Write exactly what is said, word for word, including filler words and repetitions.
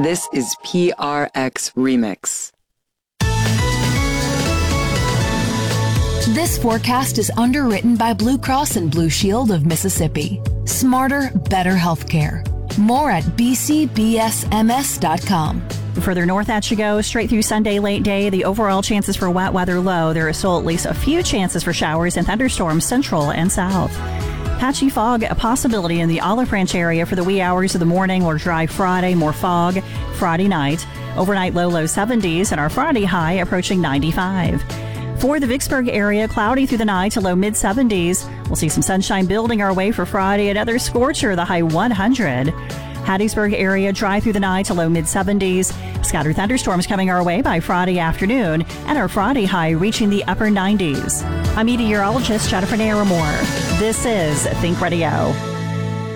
This is P R X Remix. This forecast is underwritten by Blue Cross and Blue Shield of Mississippi. Smarter, better healthcare. More at b c b s m s dot com. Further north that you go, straight through Sunday late day, the overall chances for wet weather low. There are still at least a few chances for showers and thunderstorms central and south. Patchy fog, a possibility in the Olive Branch area for the wee hours of the morning or dry Friday, more fog Friday night. Overnight low, low seventies, and our Friday high approaching ninety-five. For the Vicksburg area, cloudy through the night to low mid seventies. We'll see some sunshine building our way for Friday. Another scorcher, the high one hundred. Hattiesburg area, dry through the night to low mid seventies. Scattered thunderstorms coming our way by Friday afternoon, and our Friday high reaching the upper nineties. I'm meteorologist Jennifer Naramore. This is Think Radio.